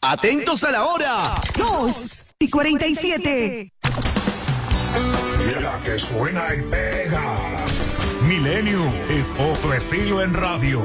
Atentos a la hora. 2:47. La que suena y pega. Milenio es otro estilo en radio.